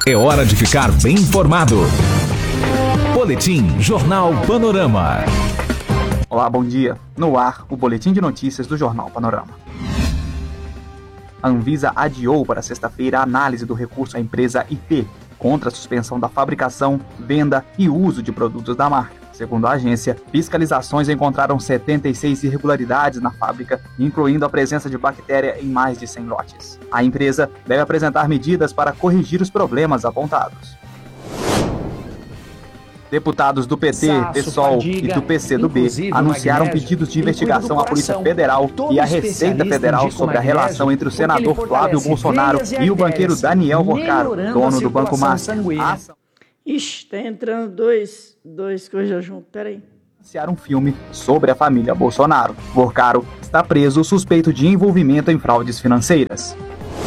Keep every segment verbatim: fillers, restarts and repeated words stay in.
É hora de ficar bem informado. Boletim Jornal Panorama. Olá, bom dia. No ar, o boletim de notícias do Jornal Panorama. A Anvisa adiou para sexta-feira a análise do recurso à empresa I P contra a suspensão da fabricação, venda e uso de produtos da marca. Segundo a agência, fiscalizações encontraram setenta e seis irregularidades na fábrica, incluindo a presença de bactéria em mais de cem lotes. A empresa deve apresentar medidas para corrigir os problemas apontados. Deputados do P T, PSOL e do P C do B anunciaram pedidos de investigação à Polícia Federal e à Receita Federal sobre a relação entre o senador Flávio Bolsonaro e o banqueiro Daniel Vorcaro, dono do Banco Master. Ixi, tá entrando dois, dois coisas junto, peraí. Anunciaram um filme sobre a família Bolsonaro. Vorcaro está preso suspeito de envolvimento em fraudes financeiras.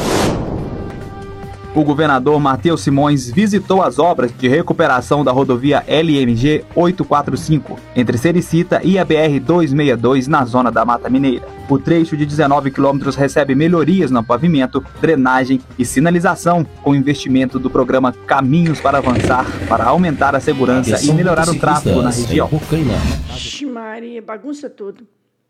O governador Matheus Simões visitou as obras de recuperação da rodovia L M G oitocentos e quarenta e cinco, entre Sericita e a B R duzentos e sessenta e dois, na zona da Mata Mineira. O trecho de dezenove quilômetros recebe melhorias no pavimento, drenagem e sinalização, com investimento do programa Caminhos para Avançar, para aumentar a segurança e melhorar o tráfego na região. Ixi, Maria, bagunça tudo.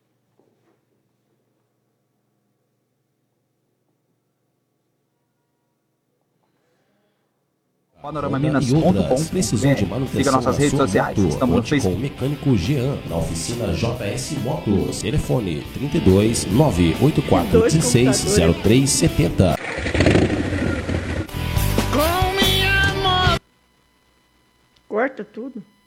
panorama minas ponto com. Siga nossas redes sociais. Estamos no Facebook. Com o mecânico Jean, na oficina J S Motos. Telefone trinta e dois, nove oito quatro, dezesseis, zero três setenta. Corta tudo.